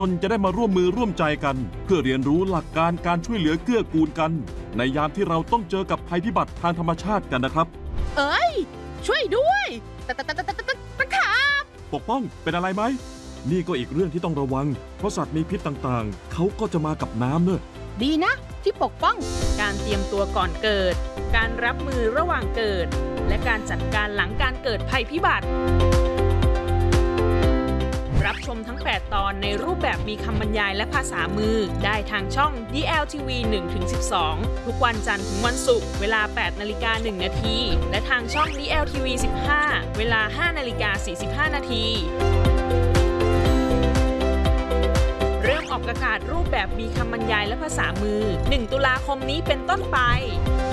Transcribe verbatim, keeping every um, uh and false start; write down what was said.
นจะได้มาร่วมมือร่วมใจกันเพื่อเรียนรู้หลักการการช่วยเหลือเกื้อกูลกันในยามที่เราต้องเจอกับภัยพิบัติทางธรรมชาติกันนะครับเอ้ยช่วยด้วยตะตะตะตะตะตะตะขาบปกป้องเป็นอะไรไหมนี่ก็อีกเรื่องที่ต้องระวังเพราะสัตว์มีพิษต่างๆเขาก็จะมากับน้ำเนอะดีนะที่ปกป้องการเตรียมตัวก่อนเกิดการรับมือระหว่างเกิดและการจัดการหลังการเกิดภัยพิบัติรับชมทั้งแปดตอนในรูปแบบมีคำบรรยายและภาษามือได้ทางช่อง ดี แอล ที วี หนึ่งถึงสิบสอง ทุกวันจันทร์ถึงวันศุกร์เวลา แปดนาฬิกาหนึ่งนาทีและทางช่อง ดี แอล ที วี สิบห้า เวลา ห้านาฬิกาสี่สิบห้านาทีเริ่มออกอากาศรูปแบบมีคำบรรยายและภาษามือหนึ่งตุลาคมนี้เป็นต้นไป